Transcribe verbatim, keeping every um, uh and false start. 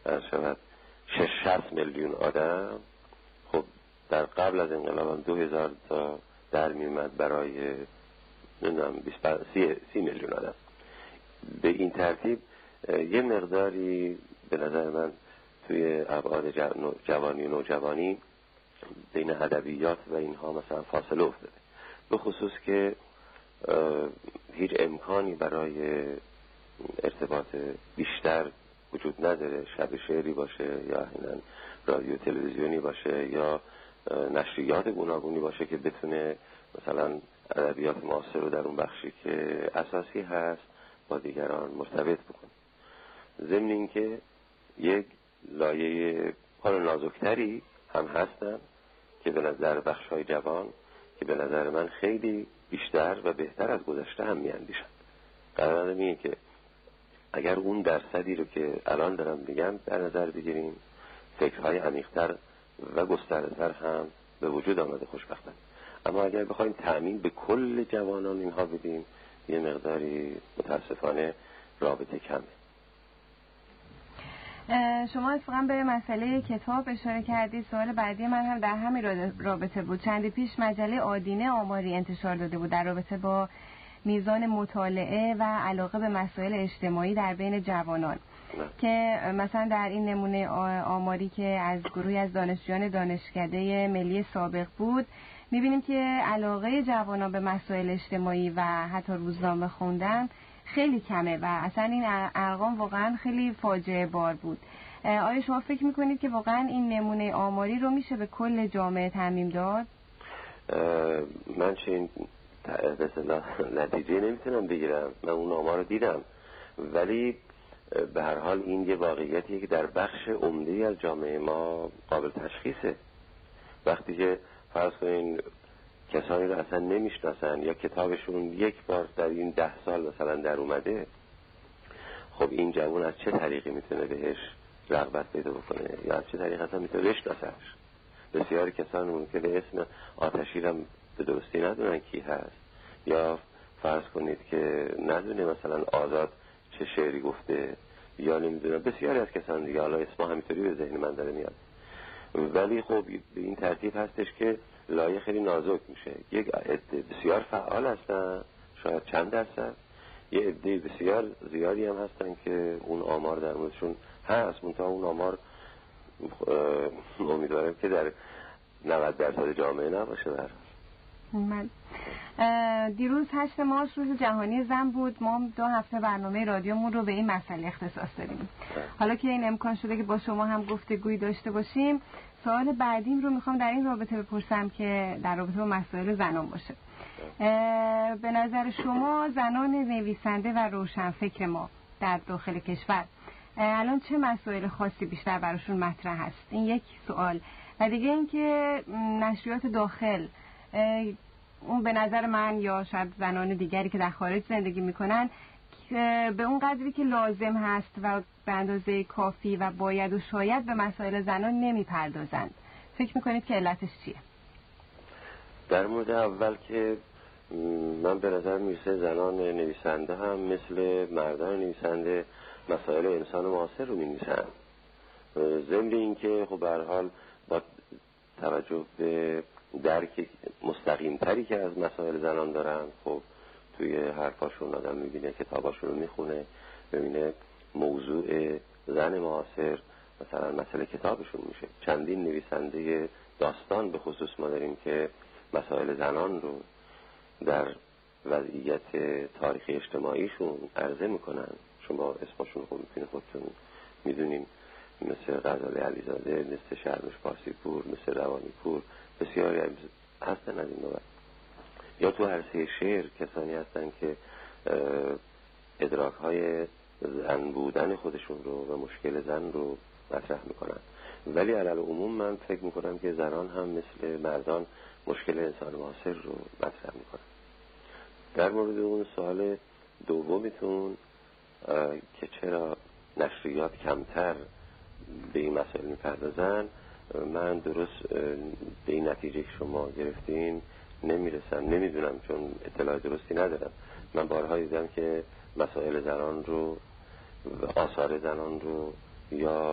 عرض شود شش شصت میلیون آدم، خب در قبل از انقلاب هم دو هزار تا در میومد برای نمیدونم سی, سی میلیون آدم. به این ترتیب یه مقداری به نظر من توی ابعاد جوانی و نوجوانی بین ادبیات و اینها مثلا فاصله افتاده، به خصوص که هیچ امکانی برای ارتباط بیشتر وجود نداره، شب شعری باشه یا احیانا رادیو تلویزیونی باشه یا نشریات گوناگونی باشه که بتونه مثلا ادبیات معاصر رو در اون بخشی که اساسی هست با دیگران مرتبط بکنه. ضمن این که یک لایه حال نازکتری هم هستن که به نظر بخش‌های جوان که به نظر من خیلی بیشتر و بهتر از گذشته هم میاندیشن. قرار اینه که اگر اون درصدی رو که الان دارم میگم در نظر بگیریم، فکرهای عمیق‌تر و گسترده‌تر هم به وجود آمده خوشبختانه. اما اگر بخوایم تأمین به کل جوانان اینها بدیم، یه مقداری متاسفانه رابطه کمه. شما اتفاقا به مسئله کتاب اشاره کردید. سوال بعدی من هم در همین رابطه بود. چندی پیش مجله آدینه آماری انتشار داده بود در رابطه با میزان مطالعه و علاقه به مسائل اجتماعی در بین جوانان، که مثلا در این نمونه آماری که از گروهی از دانشجویان دانشکده ملی سابق بود، میبینیم که علاقه جوانان به مسائل اجتماعی و حتی روزنامه خوندن خیلی کمه و اصلا این ارقام واقعا خیلی فاجعه بار بود. آیا شما فکر میکنید که واقعا این نمونه آماری رو میشه به کل جامعه تعمیم داد؟ من چه نتیجه نمیتونم بگیرم، من اون آمار رو دیدم، ولی به هر حال این یه واقعیتیه که در بخش عمده‌ای از جامعه ما قابل تشخیصه. وقتی که فرض کنین کسانی رو اصلا نمیشناسن یا کتابشون یک بار در این ده سال مثلا در اومده، خب این جوان از چه طریقی میتونه بهش رغبت پیدا بکنه یا از چه طریقی اصلا میتونه بشناسش؟ بسیاری کسان ممکنه اسم آتشین هم به درستی ندونن کی هست، یا فرض کنید که ندونه مثلا آزاد چه شعری گفته، یا نمیدونم بسیاری از کسان دیگه، حالا اسمها همینطوری به ذهن من داره میاد. ولی خب به این ترتیب هستش که لایه خیلی نازک میشه. یک عده بسیار فعال هستن، شاید چند درصد، یه عده بسیار زیادی هم هستن که اون آمار در موردشون هست، منتها اون آمار امیدوارم که در نود درصد جامعه نباشه. در من دیروز هشت مارس روز جهانی زن بود. ما دو هفته برنامه رادیومون رو به این مسئله اختصاص دادیم. حالا که این امکان شده که با شما هم گفتگویی داشته باشیم، سوال بعدیم رو میخوام در این رابطه بپرسم که در رابطه با مسائل زنان باشه. به نظر شما زنان نویسنده و روشنفکر ما در داخل کشور الان چه مسائل خاصی بیشتر براشون مطرح هست؟ این یک سوال. و دیگه این که نشریات داخل، اون به نظر من یا شاید زنان دیگری که در خارج زندگی میکنن به اون قدری که لازم هست و به اندازه کافی و باید و شاید به مسائل زنان نمیپردازند، فکر میکنید که علتش چیه؟ در مورد اول که من به نظر میرسه زنان نویسنده هم مثل مردان نویسنده مسائل انسان معاصر رو می‌نویسن. ضمن این که خب به هر حال با توجه به درک مستقیم تری که از مسائل زنان دارن، خب توی حرفاشون آدم میبینه، کتاباشون رو میخونه، ببینه موضوع زن معاصر مثلا مسئله کتابشون میشه. چندین نویسنده داستان به خصوص ما داریم که مسائل زنان رو در وضعیت تاریخی اجتماعیشون عرضه میکنن. شما اسمشون رو میتونید خودتون میدونین، مثل غزاله علیزاده، مثل شرمش پارسیپور، مثل روانی پور، بسیاری هستن از این نوع. یا تو عرصه شعر کسانی هستن که ادراک های زن بودن خودشون رو و مشکل زن رو مطرح میکنن. ولی علی العموم من فکر میکنم که زنان هم مثل مردان مشکل انسان معاصر رو مطرح میکنن. در مورد اون سوال دومیتون که چرا نشریات کمتر به این مسائل میپردازن، من درست به این نتیجه که شما گرفتین نمیرسم، نمیدونم، چون اطلاع درستی ندارم. من بارها دیدم که مسائل زنان رو، آثار زنان رو یا